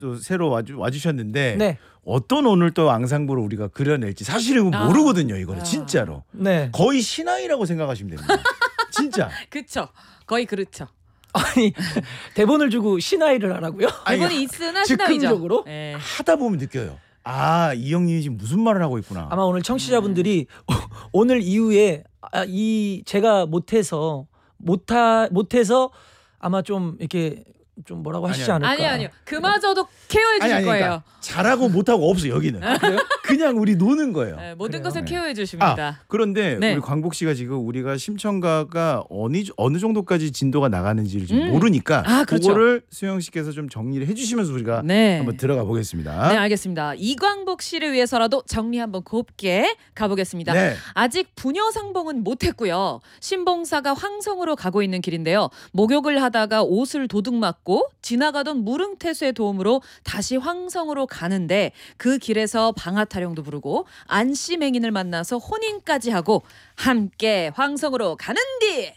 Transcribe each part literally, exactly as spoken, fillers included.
또 새로 와주, 와주셨는데 네. 어떤 오늘 또 앙상블을 우리가 그려낼지 사실은 아. 모르거든요. 이거는 아. 진짜로 네. 거의 신앙이라고 생각하시면 됩니다. 진짜. 그쵸. 거의 그렇죠. 아니 대본을 주고 신하이를 하라고요? 아니, 대본이 있으나 신앙이죠. 즉흥적으로? 네. 하다 보면 느껴요. 아, 이 형님이 지금 무슨 말을 하고 있구나. 아마 오늘 청취자분들이 오늘 이후에 아, 이 제가 못해서 못하 못해서 아마 좀 이렇게 좀 뭐라고 하시지 아니, 않을까? 아니 아니요. 그마저도 케어해 주실 아니, 아니, 거예요. 그러니까 잘하고 못하고 없어 여기는. 그냥 우리 노는 거예요. 네, 모든 그래요? 것을 네. 케어해 주십니다. 아, 그런데 네. 우리 광복 씨가 지금 우리가 심청가가 어느 어느 정도까지 진도가 나가는지를 좀 음. 모르니까 아, 그렇죠. 그거를 수영 씨께서 좀 정리를 해주시면서 우리가 네. 한번 들어가 보겠습니다. 네, 알겠습니다. 이광복 씨를 위해서라도 정리 한번 곱게 가보겠습니다. 네. 아직 부녀 상봉은 못했고요. 신봉사가 황성으로 가고 있는 길인데요. 목욕을 하다가 옷을 도둑 맞고 지나가던 무릉태수의 도움으로 다시 황성으로 가는데 그 길에서 방아타령도 부르고 안씨맹인을 만나서 혼인까지 하고 함께 황성으로 가는 뒤.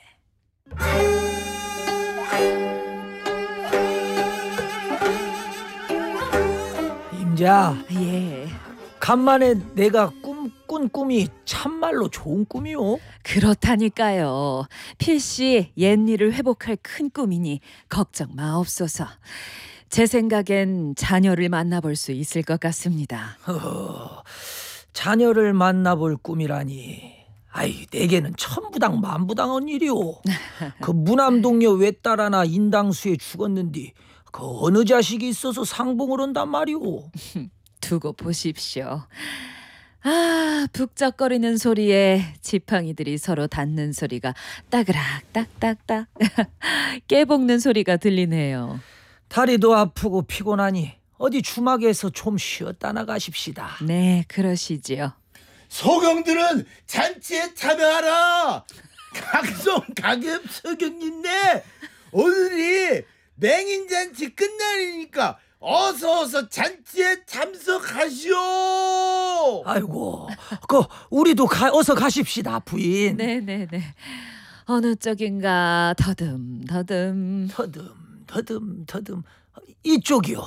임자 예. 간만에 내가 꿈 꾼 꿈이 참말로 좋은 꿈이요. 그렇다니까요. 필시 옛일을 회복할 큰 꿈이니 걱정 마옵소서. 제 생각엔 자녀를 만나볼 수 있을 것 같습니다. 허허, 자녀를 만나볼 꿈이라니. 아이 내게는 천부당 만부당한 일이오. 그 무남동녀 외딸 하나 인당수에 죽었는데 그 어느 자식이 있어서 상봉을 한단 말이오. 두고 보십시오. 아, 북적거리는 소리에 지팡이들이 서로 닿는 소리가 따그락 딱딱딱 깨볶는 소리가 들리네요. 다리도 아프고 피곤하니 어디 주막에서 좀 쉬었다 나가십시다. 네, 그러시지요. 소경들은 잔치에 참여하라. 각종 가급 소경인데 오늘이 맹인잔치 끝날이니까 어서 어서 잔치에 참석하시오. 아이고, 그 우리도 가, 어서 가십시다, 부인. 네네네. 어느 쪽인가 더듬 더듬. 더듬 더듬 더듬 이쪽이요.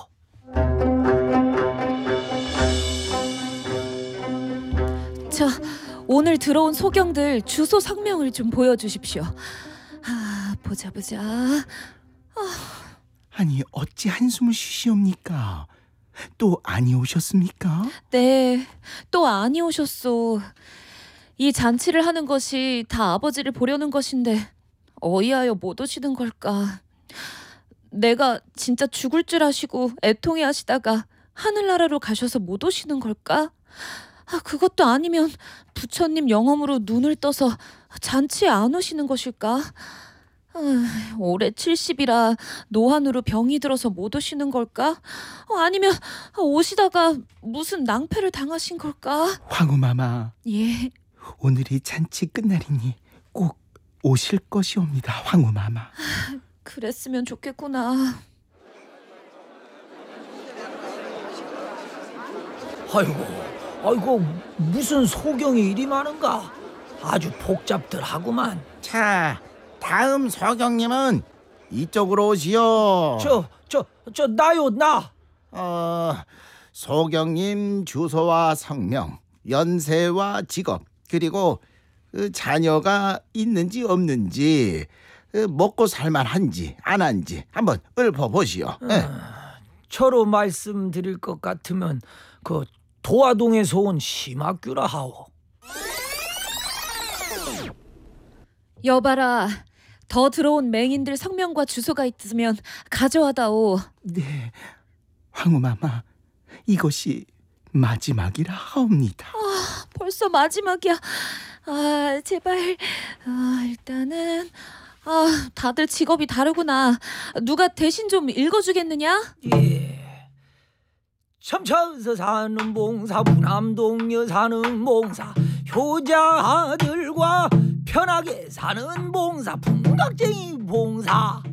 저 오늘 들어온 소경들 주소 성명을 좀 보여주십시오. 아, 보자 보자. 아니 어찌 한숨을 쉬시옵니까? 또 아니 오셨습니까? 네, 또 아니 오셨소. 이 잔치를 하는 것이 다 아버지를 보려는 것인데 어이하여 못 오시는 걸까? 내가 진짜 죽을 줄 아시고 애통해 하시다가 하늘나라로 가셔서 못 오시는 걸까? 아, 그것도 아니면 부처님 영험으로 눈을 떠서 잔치에 안 오시는 것일까? 아, 올해 칠십이라 노환으로 병이 들어서 못 오시는 걸까? 어, 아니면 오시다가 무슨 낭패를 당하신 걸까? 황후마마, 예, 오늘이 잔치 끝날이니 꼭 오실 것이옵니다. 황후마마. 그랬으면 좋겠구나. 아이고, 아이고 무슨 소경이 이리 많은가? 아주 복잡들하구만. 자, 다음 서경님은 이쪽으로 오시오. 저, 저, 저 나요 나. 어, 서경님 주소와 성명, 연세와 직업, 그리고 그 자녀가 있는지 없는지, 그 먹고 살만한지 안 한지 한번 읊어보시오. 예. 저로 말씀드릴 것 같으면 그 도화동에서 온 심학규라 하오. 여봐라, 더 들어온 맹인들 성명과 주소가 있으면 가져와다오. 네, 황후마마, 이것이 마지막이라 하옵니다. 벌써 마지막이야. 아, 제발. 아, 일단은 아, 다들 직업이 다르구나. 누가 대신 좀 읽어주겠느냐? 예. 첨천서 사는 봉사, 무남동녀 사는 봉사, 효자 아들과 편하게 사는 봉사, 풍각쟁이 봉사.